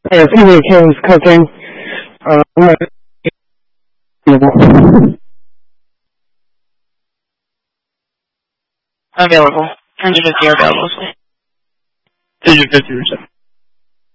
Anyway, Kim's cooking. Available. 150 are available. 50%.